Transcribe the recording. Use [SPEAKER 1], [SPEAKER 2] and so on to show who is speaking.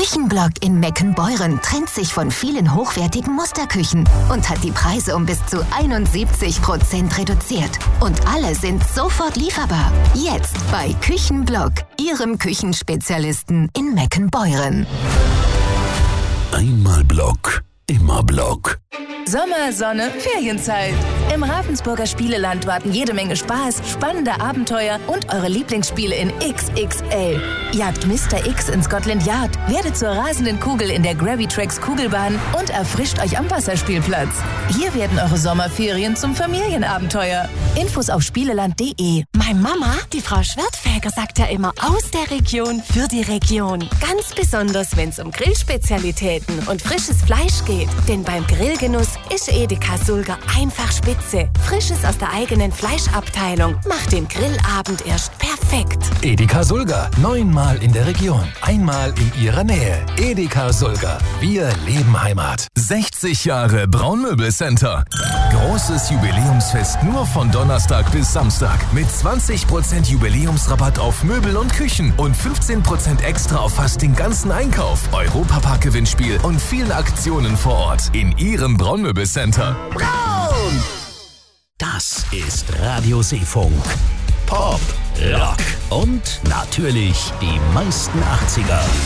[SPEAKER 1] Küchenblock in Meckenbeuren trennt sich von vielen hochwertigen Musterküchen und hat die Preise um bis zu 71% reduziert. Und alle sind sofort lieferbar. Jetzt bei Küchenblock, Ihrem Küchenspezialisten in Meckenbeuren.
[SPEAKER 2] Einmal Block, immer Block.
[SPEAKER 3] Sommer, Sonne, Ferienzeit. Im Ravensburger Spieleland warten jede Menge Spaß, spannende Abenteuer und eure Lieblingsspiele in XXL. Jagt Mr. X in Scotland Yard, werdet zur rasenden Kugel in der Gravitrax Kugelbahn und erfrischt euch am Wasserspielplatz. Hier werden eure Sommerferien zum Familienabenteuer. Infos auf spieleland.de.
[SPEAKER 4] Meine Mama, die Frau Schwertfeger, sagt ja immer aus der Region für die Region. Ganz besonders, wenn es um Grillspezialitäten und frisches Fleisch geht. Denn beim Grillgenuss ist Edeka Sulger einfach spitze. Frisches aus der eigenen Fleischabteilung macht den Grillabend erst perfekt.
[SPEAKER 5] Edeka Sulger, 9-mal in der Region, einmal in Ihrer Nähe. Edeka Sulger, wir leben Heimat.
[SPEAKER 6] 60 Jahre Braunmöbelcenter. Großes Jubiläumsfest nur von Donnerstag bis Samstag mit 20% Jubiläumsrabatt auf Möbel und Küchen und 15% extra auf fast den ganzen Einkauf, Europapark-Gewinnspiel und vielen Aktionen vor Ort in Ihrem Braunmöbelcenter.
[SPEAKER 2] Braun! Das ist Radio Seefunk. Pop, Rock und natürlich die meisten 80er.